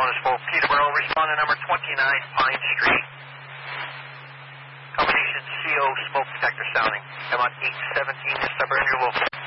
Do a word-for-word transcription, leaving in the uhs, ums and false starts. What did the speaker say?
is for Peterborough. Responding number twenty-nine Pine Street. Combination C O smoke detector sounding. Come on eight seventeen, establish your local.